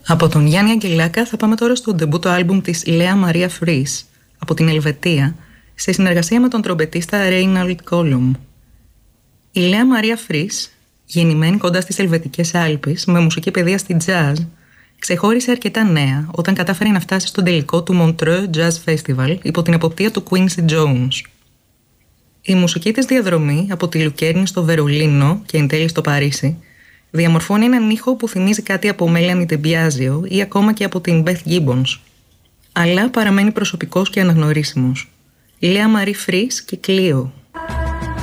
Από τον Γιάννη Αγγελάκα θα πάμε τώρα στο ντεμπούτο άλμπουμ της Λέα Μαρία Φρίς από την Ελβετία, σε συνεργασία με τον τρομπετίστα Ρέιναλντ Κόλουμ. Η Λέα Μαρία Φρίς, γεννημένη κοντά στις Ελβετικές Άλπεις με μουσική παιδεία στη jazz, ξεχώρισε αρκετά νέα όταν κατάφερε να φτάσει στον τελικό του Montreux Jazz Festival υπό την εποπτεία του Quincy Jones. Η μουσική της διαδρομή από τη Λουκέρνη στο Βερολίνο και εν τέλει στο Παρίσι διαμορφώνει έναν ήχο που θυμίζει κάτι από Μέλανι Ντεμπιάζιο ή ακόμα και από την Beth Gibbons. Αλλά παραμένει προσωπικός και αναγνωρίσιμος. Λέα Μαρή Φρίς και Κλείο.